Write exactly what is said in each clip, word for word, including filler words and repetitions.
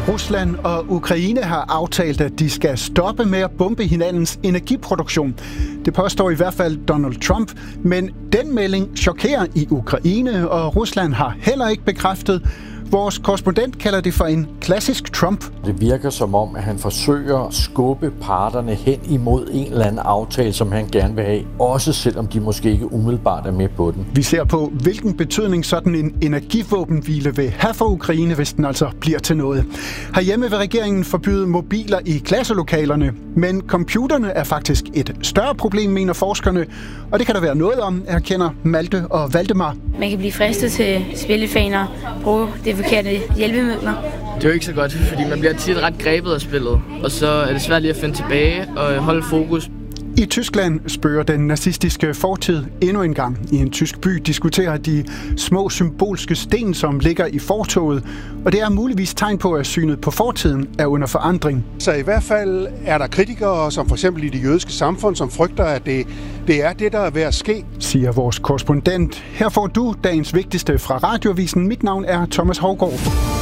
Rusland og Ukraine har aftalt, at de skal stoppe med at bombe hinandens energiproduktion. Det påstår i hvert fald Donald Trump, men den melding chokerer i Ukraine, og Rusland har heller ikke bekræftet. Vores korrespondent kalder det for en klassisk Trump. Det virker som om, at han forsøger at skubbe parterne hen imod en eller anden aftale, som han gerne vil have, også selvom de måske ikke umiddelbart er med på den. Vi ser på, hvilken betydning sådan en energivåbenhvile vil have for Ukraine, hvis den altså bliver til noget. Herhjemme vil regeringen forbyde mobiler i klasselokalerne, men computerne er faktisk et større problem, mener forskerne, og det kan der være noget om, erkender Malte og Valdemar. Man kan blive fristet til spillefaner, bruge det forkerte hjælpemidler. Det er jo ikke så godt, fordi man bliver tit ret grebet af spillet, og så er det svært lige at finde tilbage og holde fokus. I Tyskland spørger den nazistiske fortid endnu en gang. I en tysk by diskuterer de små symbolske sten, som ligger i fortovet, og det er muligvis tegn på, at synet på fortiden er under forandring. Så i hvert fald er der kritikere, som for eksempel i det jødiske samfund, som frygter, at det, det er det, der er ved at ske, siger vores korrespondent. Her får du dagens vigtigste fra Radioavisen. Mit navn er Thomas Hougaard.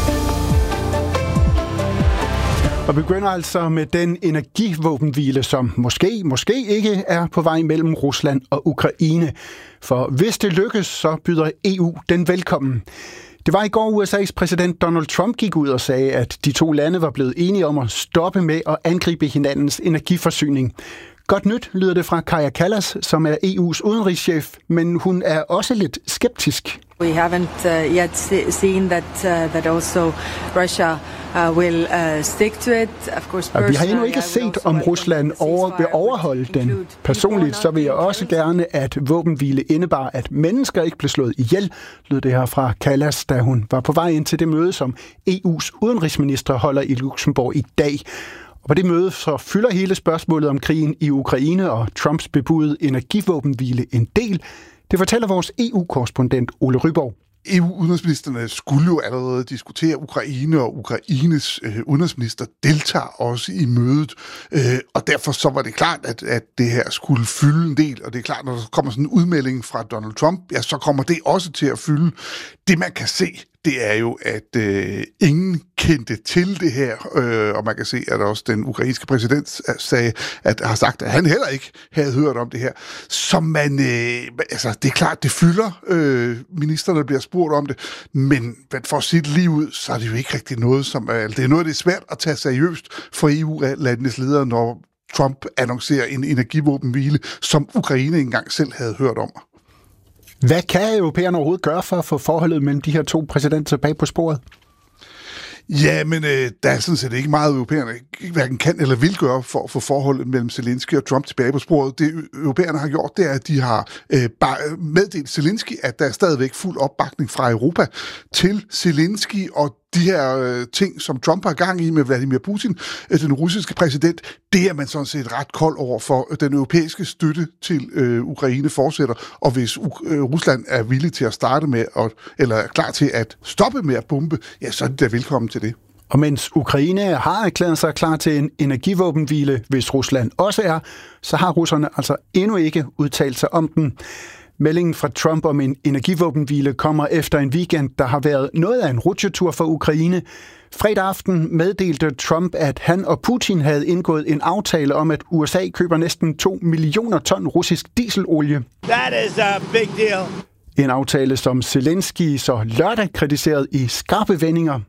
Og begynder altså med den energivåbenhvile, som måske, måske ikke er på vej mellem Rusland og Ukraine. For hvis det lykkes, så byder E U den velkommen. Det var i går, U S A's præsident Donald Trump gik ud og sagde, at de to lande var blevet enige om at stoppe med at angribe hinandens energiforsyning. Godt nyt lyder det fra Kaja Kallas, som er E U's udenrigschef, men hun er også lidt skeptisk. We haven't uh, yet seen that uh, that also Russia uh, will uh, stick to it. Of course, vi har endnu ikke set, om Rusland over, vil overholde den. Personligt så vil jeg også gerne, at våbenhvile indebar, at mennesker ikke blev slået ihjel, lød det her fra Kallas, da hun var på vej ind til det møde, som E U's udenrigsminister holder i Luxembourg i dag. Og på det møde så fylder hele spørgsmålet om krigen i Ukraine og Trumps bebudede energivåbenhvile en del. Det fortæller vores E U-korrespondent Ole Ryborg. E U-udenrigsministerne skulle jo allerede diskutere Ukraine, og Ukraines øh, udenrigsminister deltager også i mødet, øh, og derfor så var det klart, at, at det her skulle fylde en del, og det er klart, når der kommer sådan en udmelding fra Donald Trump, ja, så kommer det også til at fylde. Det man kan se, det er jo, at øh, ingen kendte til det her, øh, og man kan se, at også den ukrainske præsident sagde, at har sagt, at han heller ikke havde hørt om det her. Så man, øh, altså det er klart, det fylder, øh, ministerne bliver spurgt om det, men for at sige det lige ud, så er det jo ikke rigtig noget, som er, det er noget, det er svært at tage seriøst for E U-landenes ledere, når Trump annoncerer en energivåbenhvile, som Ukraine engang selv havde hørt om. Hvad kan europæerne overhovedet gøre for at få forholdet mellem de her to præsidenter tilbage på sporet? Ja, men øh, der er sådan set ikke meget, europæerne hverken kan eller vil gøre for at få forholdet mellem Zelensky og Trump tilbage på sporet. Det europæerne har gjort, det er, at de har øh, bare meddelt Zelensky, at der er stadigvæk fuld opbakning fra Europa til Zelensky, og de her øh, ting, som Trump har gang i med Vladimir Putin, øh, den russiske præsident, det er man sådan set ret kold over, for den europæiske støtte til øh, Ukraine fortsætter, og hvis U- øh, Rusland er villig til at starte med, at, eller er klar til at stoppe med at bombe, ja, så er de da velkommen til det. Og mens Ukraine har erklæret sig klar til en energivåbenhvile, hvis Rusland også er, så har russerne altså endnu ikke udtalt sig om den. Meldingen fra Trump om en energivåbenhvile kommer efter en weekend, der har været noget af en rutsjetur for Ukraine. Fredag aften meddelte Trump, at han og Putin havde indgået en aftale om, at U S A køber næsten to millioner ton russisk dieselolie. That is a big deal. En aftale, som Zelensky så lørdag kritiserede i skarpe vendinger.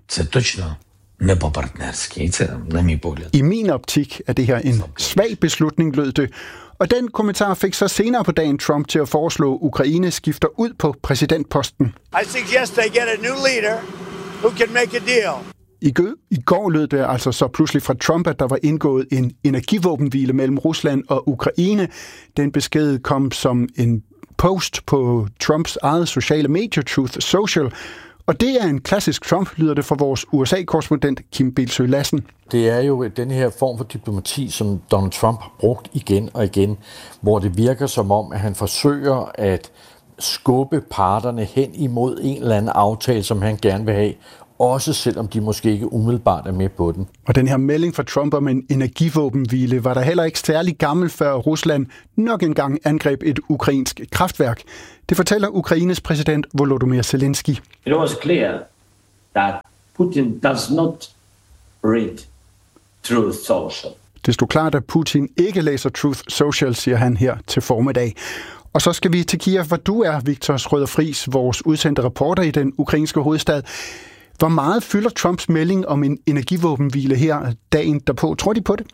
I min optik er det her en svag beslutning, lød det. Og den kommentar fik så senere på dagen Trump til at foreslå, at Ukraine skifter ud på præsidentposten. I suggest they get a new leader who can make a deal. I, gø- I går lød det altså så pludselig fra Trump, at der var indgået en energivåbenhvile mellem Rusland og Ukraine. Den besked kom som en post på Trumps eget sociale medie, Truth Social. Og det er en klassisk Trump, lyder det fra vores U S A-korrespondent Kim Bilsøe Lassen. Det er jo den her form for diplomati, som Donald Trump har brugt igen og igen, hvor det virker som om, at han forsøger at skubbe parterne hen imod en eller anden aftale, som han gerne vil have, også selvom de måske ikke umiddelbart er med på den. Og den her melding fra Trump om en energivåbenhvile var der heller ikke særlig gammel, før Rusland nok engang angreb et ukrainsk kraftværk. Det fortæller Ukraines præsident Volodymyr Zelensky. It was clear that Putin does not read Truth Social. Det stod klart, at Putin ikke læser Truth Social, siger han her til formiddag. Og så skal vi til Kiev, hvor du er, Viktor Schrøder Friis, vores udsendte reporter i den ukrainske hovedstad. Hvor meget fylder Trumps melding om en energivåbenhvile her dagen derpå? Tror de på det?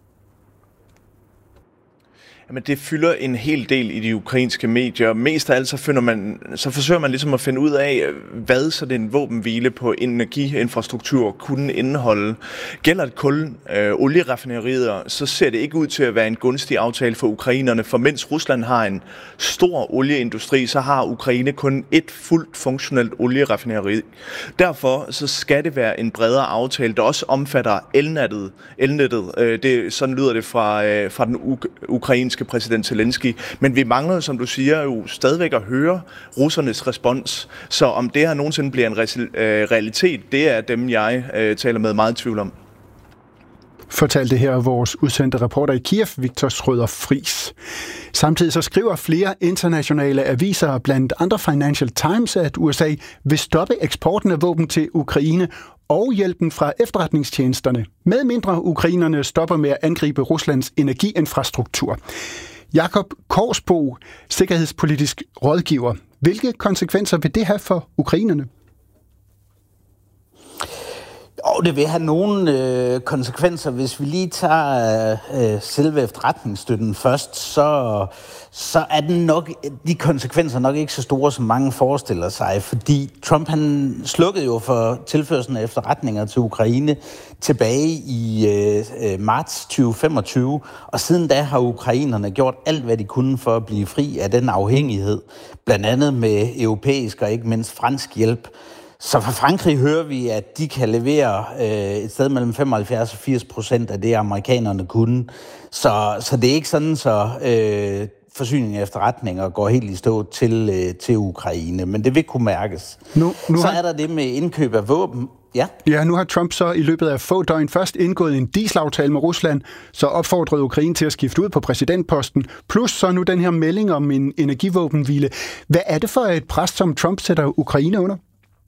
Jamen, det fylder en hel del i de ukrainske medier. Mest af alt så, finder man, så forsøger man ligesom at finde ud af, hvad sådan en våbenhvile på energiinfrastruktur kunne indeholde. Gælder det kun øh, olieraffinerier, så ser det ikke ud til at være en gunstig aftale for ukrainerne, for mens Rusland har en stor olieindustri, så har Ukraine kun et fuldt funktionelt olieraffineri. Derfor så skal det være en bredere aftale, der også omfatter elnettet. elnettet. Øh, det, sådan lyder det fra, øh, fra den uk- ukrainske præsident Zelensky, men vi mangler, som du siger, jo stadigvæk at høre russernes respons. Så om det her nogensinde bliver en realitet, det er dem, jeg øh, taler med meget tvivl om. Fortalte her vores udsendte reporter i Kiev, Viktor Schrøder Friis. Samtidig så skriver flere internationale aviser, blandt andre Financial Times, at U S A vil stoppe eksporten af våben til Ukraine og hjælpen fra efterretningstjenesterne, med mindre ukrainerne stopper med at angribe Ruslands energiinfrastruktur. Jakob Korsbo, sikkerhedspolitisk rådgiver. Hvilke konsekvenser vil det have for ukrainerne? Og det vil have nogle øh, konsekvenser. Hvis vi lige tager øh, selve efterretningsstøtten først, så, så er den nok, de konsekvenser nok ikke så store, som mange forestiller sig, fordi Trump han slukkede jo for tilførslen af efterretninger til Ukraine tilbage i øh, marts tyve femogtyve, og siden da har ukrainerne gjort alt, hvad de kunne for at blive fri af den afhængighed, blandt andet med europæisk og ikke mindst fransk hjælp. Så fra Frankrig hører vi, at de kan levere øh, et sted mellem femoghalvfjerds og firs procent af det, amerikanerne kunne. Så, så det er ikke sådan, så øh, forsyningen af efterretninger går helt i stå til, øh, til Ukraine. Men det vil kunne mærkes. Nu, nu så har... er der det med indkøb af våben. Ja. ja, nu har Trump så i løbet af få døgn først indgået en dieselaftale med Rusland, så opfordrede Ukraine til at skifte ud på præsidentposten, plus så nu den her melding om en energivåbenhvile. Hvad er det for et pres, som Trump sætter Ukraine under?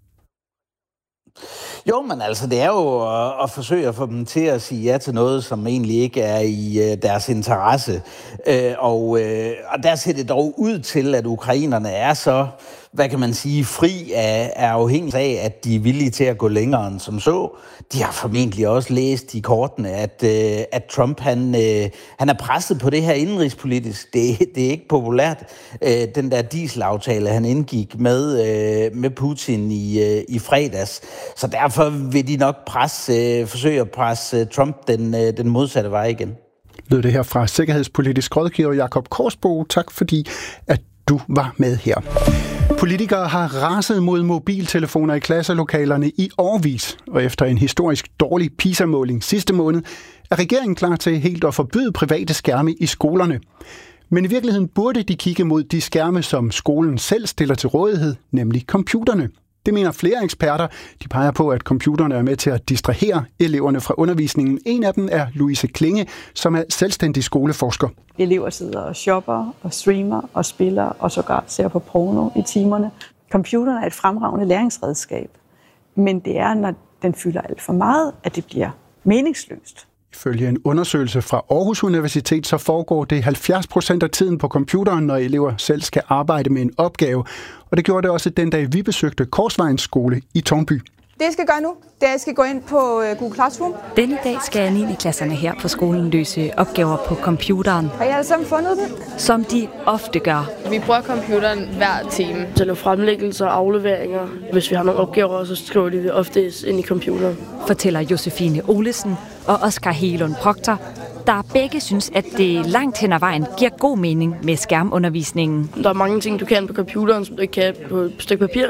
Jo, men altså, det er jo at, at forsøge at få dem til at sige ja til noget, som egentlig ikke er i uh, deres interesse. Uh, og, uh, og der ser det dog ud til, at ukrainerne er så, hvad kan man sige, fri af, af afhængighed af, at de er villige til at gå længere end som så. De har formentlig også læst i kortene, at, uh, at Trump han, uh, han er presset på det her indenrigspolitisk. Det, det er ikke populært. Uh, den der dieselaftale, han indgik med, uh, med Putin i, uh, i fredags. Så derfor vil de nok presse, uh, forsøge at presse Trump den, uh, den modsatte vej igen. Lød det her fra sikkerhedspolitisk rådgiver Jakob Korsbo. Tak fordi, at du var med her. Politikere har raset mod mobiltelefoner i klasselokalerne i årevis, og efter en historisk dårlig PISA-måling sidste måned, er regeringen klar til helt at forbyde private skærme i skolerne. Men i virkeligheden burde de kigge mod de skærme, som skolen selv stiller til rådighed, nemlig computerne. Det mener flere eksperter. De peger på, at computerne er med til at distrahere eleverne fra undervisningen. En af dem er Louise Klinge, som er selvstændig skoleforsker. Elever sidder og shopper og streamer og spiller og sågar ser på porno i timerne. Computeren er et fremragende læringsredskab, men det er, når den fylder alt for meget, at det bliver meningsløst. Ifølge en undersøgelse fra Aarhus Universitet, så foregår det halvfjerds procent af tiden på computeren, når elever selv skal arbejde med en opgave. Og det gjorde det også den dag, vi besøgte Korsvejens skole i Tårnby. Det, jeg skal gøre nu, det er, at jeg skal gå ind på Google Classroom. Denne dag skal niende klasserne her på skolen løse opgaver på computeren. Har I alle sammen fundet det? Som de ofte gør. Vi bruger computeren hver time til at fremlæggelser og afleveringer. Hvis vi har nogle opgaver, så skriver de det ofte ind i computeren. Fortæller Josefine Olesen og Oskar Helund Proctor, der begge synes, at det langt hen ad vejen giver god mening med skærmundervisningen. Der er mange ting, du kan på computeren, som du ikke kan på et stykke papir,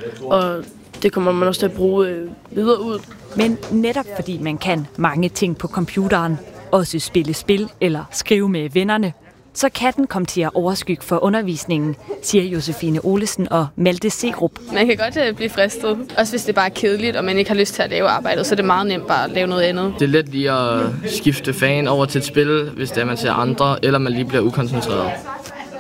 og det kommer man også til at bruge øh, videre ud. Men netop fordi man kan mange ting på computeren, også spille spil eller skrive med vennerne, så kan den komme til at overskygge for undervisningen, siger Josefine Olesen og Malte Segrup. Man kan godt uh, blive fristet, også hvis det bare er kedeligt, og man ikke har lyst til at lave arbejdet, så er det meget nemt bare at lave noget andet. Det er let lige at skifte fan over til et spil, hvis det er, man ser andre, eller man lige bliver ukoncentreret.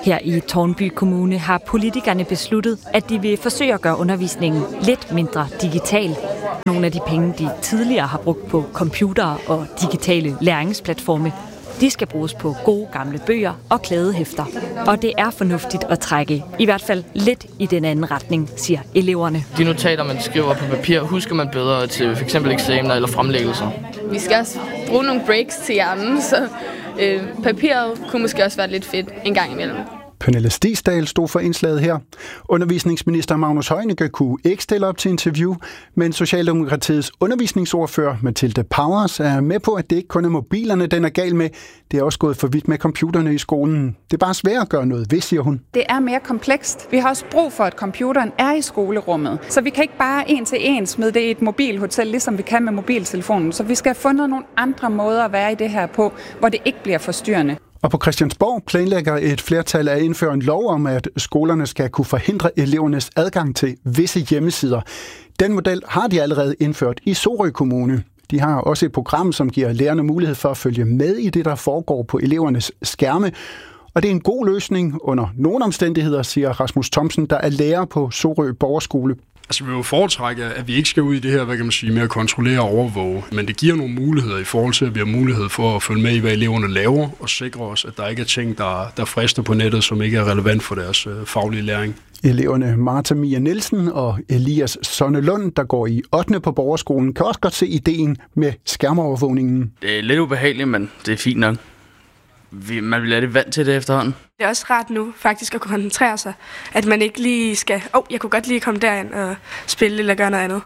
Her i Tårnby Kommune har politikerne besluttet, at de vil forsøge at gøre undervisningen lidt mindre digital. Nogle af de penge, de tidligere har brugt på computere og digitale læringsplatforme, de skal bruges på gode gamle bøger og klædehæfter. Og det er fornuftigt at trække, i hvert fald lidt i den anden retning, siger eleverne. De notater, man skriver på papir, husker man bedre til f.eks. eksamener eller fremlæggelser. Vi skal også bruge nogle breaks til hjernen, så øh, papiret kunne måske også være lidt fedt en gang imellem. Pernille Stigsdal stod for indslaget her. Undervisningsminister Magnus Heunicke kunne ikke stille op til interview, men Socialdemokratiets undervisningsordfører Mathilde Powers er med på, at det ikke kun er mobilerne, den er gal med. Det er også gået for vidt med computerne i skolen. Det er bare svært at gøre noget ved, siger hun. Det er mere komplekst. Vi har også brug for, at computeren er i skolerummet. Så vi kan ikke bare en til en smide det i et mobilhotel, ligesom vi kan med mobiltelefonen. Så vi skal have fundet nogle andre måder at være i det her på, hvor det ikke bliver forstyrrende. Og på Christiansborg planlægger et flertal at indføre en lov om, at skolerne skal kunne forhindre elevernes adgang til visse hjemmesider. Den model har de allerede indført i Sorø Kommune. De har også et program, som giver lærerne mulighed for at følge med i det, der foregår på elevernes skærme. Og det er en god løsning under nogle omstændigheder, siger Rasmus Thomsen, der er lærer på Sorø Borgerskole. Altså, vi vil jo foretrække, at vi ikke skal ud i det her, hvad kan man sige, med at kontrollere og overvåge. Men det giver nogle muligheder i forhold til, at vi har mulighed for at følge med i, hvad eleverne laver, og sikre os, at der ikke er ting, der, der frister på nettet, som ikke er relevant for deres øh, faglige læring. Eleverne Martha Mia Nielsen og Elias Sonnelund, der går i ottende på Borgerskolen, kan også godt se ideen med skærmovervågningen. Det er lidt ubehageligt, men det er fint nok. Vi, man bliver lidt vant til det efterhånden. Det er også rart nu faktisk at kunne koncentrere sig, at man ikke lige skal, åh, oh, jeg kunne godt lige komme derind og spille eller gøre noget andet.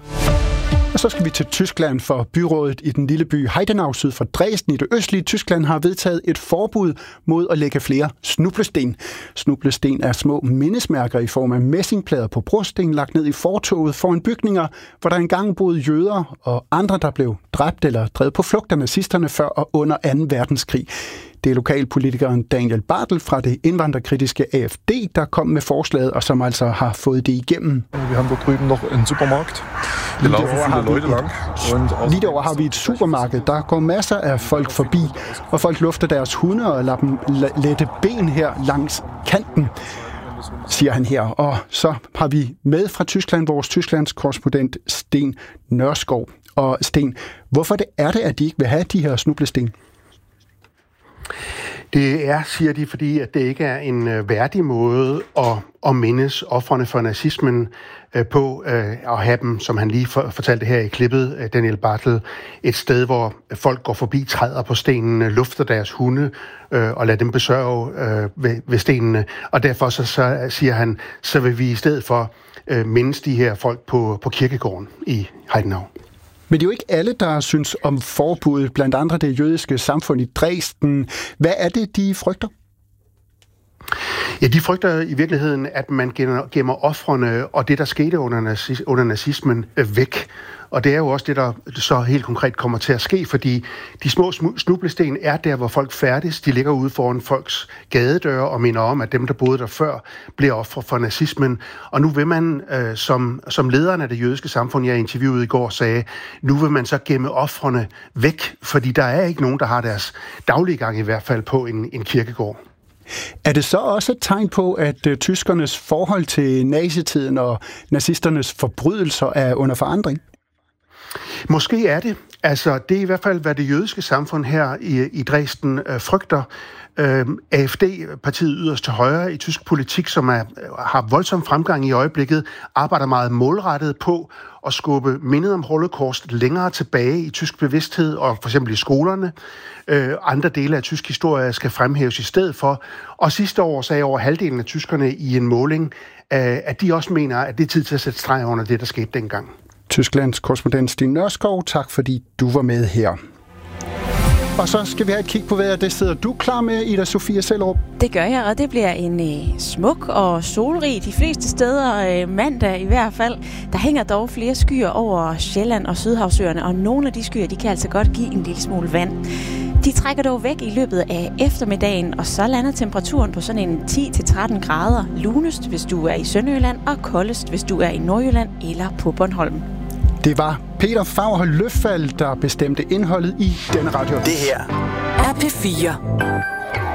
Og så skal vi til Tyskland, for byrådet i den lille by Heidenau syd for Dresden i det østlige Tyskland har vedtaget et forbud mod at lægge flere snublesten. Snublesten er små mindesmærker i form af messingplader på brosten lagt ned i fortovet foran bygninger, hvor der engang boede jøder og andre, der blev dræbt eller drevet på flugt af nazisterne før og under anden verdenskrig. Det er lokalpolitikeren Daniel Bartel fra det indvandrerkritiske A F D, der kom med forslaget, og som altså har fået det igennem. Vi har der drüben noch en supermarkt. Det laufen viele Leute lang. Lige derovre har vi et supermarked. Der går masser af folk forbi, og folk lufter deres hunde og lader dem lette ben her langs kanten, siger han her. Og så har vi med fra Tyskland vores Tysklands korrespondent Sten Nørskov. Og Sten, hvorfor det er det, at de ikke vil have de her snublesten? Det er, siger de, fordi at det ikke er en værdig måde at, at mindes ofrene for nazismen øh, på, øh, at have dem, som han lige for, fortalte her i klippet, øh, Daniel Bartel, et sted, hvor folk går forbi, træder på stenene, lufter deres hunde øh, og lader dem besørge øh, ved, ved stenene. Og derfor så, så siger han, så vil vi i stedet for øh, mindes de her folk på, på kirkegården i Heidenau. Men det er jo ikke alle, der synes om forbuddet, blandt andre det jødiske samfund i Dresden. Hvad er det, de frygter? Ja, de frygter i virkeligheden, at man gemmer ofrene og det, der skete under, nazis- under nazismen, væk. Og det er jo også det, der så helt konkret kommer til at ske, fordi de små snublesten er der, hvor folk færdes. De ligger ude foran folks gadedøre og minder om, at dem, der boede der før, bliver ofre for nazismen. Og nu vil man, øh, som, som lederen af det jødiske samfund, jeg interviewede i går, sagde, nu vil man så gemme ofrene væk, fordi der er ikke nogen, der har deres daglige gang i hvert fald på en, en kirkegård. Er det så også et tegn på, at uh, tyskernes forhold til nazitiden og nazisternes forbrydelser er under forandring? Måske er det. Altså, det er i hvert fald, hvad det jødiske samfund her i, i Dresden øh, frygter. Øh, A F D, partiet yderst til højre i tysk politik, som er, har voldsom fremgang i øjeblikket, arbejder meget målrettet på at skubbe mindet om Holocaust længere tilbage i tysk bevidsthed, og for eksempel i skolerne. Øh, andre dele af tysk historie skal fremhæves i stedet for. Og sidste år sagde over halvdelen af tyskerne i en måling, øh, at de også mener, at det er tid til at sætte streg under det, der skete dengang. Tysklands korrespondent Sten Nørskov, tak fordi du var med her. Og så skal vi have et kig på vejret. Det sidder du klar med, Ida Sofia Sellerup? Det gør jeg, og det bliver en øh, smuk og solrig de fleste steder, øh, mandag i hvert fald. Der hænger dog flere skyer over Sjælland og Sydhavsøerne, og nogle af de skyer, de kan altså godt give en lille smule vand. De trækker dog væk i løbet af eftermiddagen, og så lander temperaturen på sådan en ti til tretten grader. Lunest, hvis du er i Sønderjylland, og koldest, hvis du er i Nordjylland eller på Bornholm. Det var Peter Fagerholt Løffald, der bestemte indholdet i denne radio. Det her er P fire.